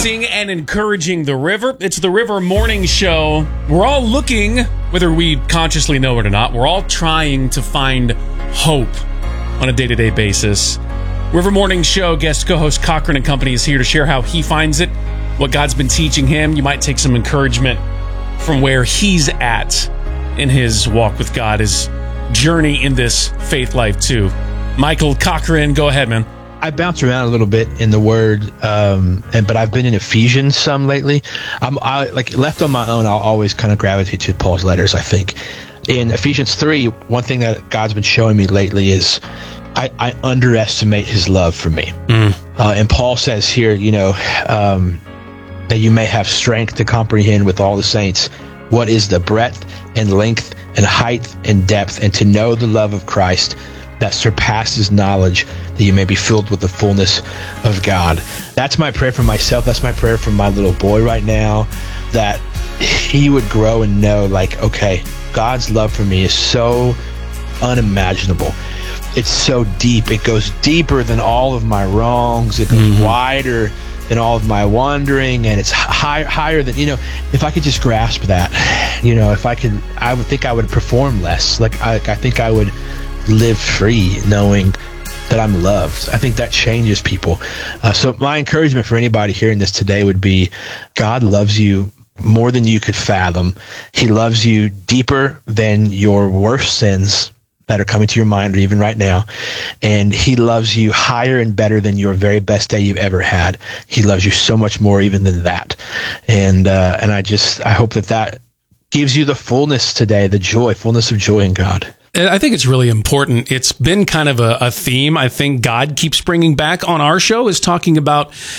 uplifting and encouraging the river. It's the River Morning Show. We're all looking, whether we consciously know it or not, we're all trying to find hope on a day-to-day basis. River Morning Show guest co-host Cochran and Company is here to share how he finds it, what God's been teaching him. You might take some encouragement from where he's at in his walk with God, his journey in this faith life too. Michael Cochran, go ahead, man. I bounce around a little bit in the Word, but I've been in Ephesians some lately. I like left on my own, I'll always kind of gravitate to Paul's letters, I think. In Ephesians 3, one thing that God's been showing me lately is I underestimate his love for me. And Paul says here, that you may have strength to comprehend with all the saints what is the breadth and length and height and depth, and to know the love of Christ that surpasses knowledge, that you may be filled with the fullness of God. That's my prayer for myself. That's my prayer for my little boy right now, that he would grow and know, like, okay, God's love for me is so unimaginable. It's so deep. It goes deeper than all of my wrongs. It goes wider than all of my wandering, and it's higher than, if I could just grasp that, I would think I would perform less. I think I would live free knowing that I'm loved. I think that changes people. So my encouragement for anybody hearing this today would be, God loves you more than you could fathom. He loves you deeper than your worst sins that are coming to your mind, or even right now. And he loves you higher and better than your very best day you've ever had. He loves you so much more even than that. And I hope that gives you the fullness today, fullness of joy in God. I think it's really important. It's been kind of a theme I think God keeps bringing back on our show, is talking about